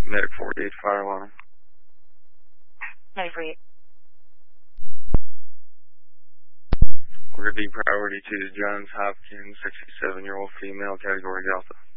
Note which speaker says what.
Speaker 1: Medic 48, fire alarm.
Speaker 2: 948.
Speaker 1: We're going to be priority to Johns Hopkins, 67-year-old female, category Delta.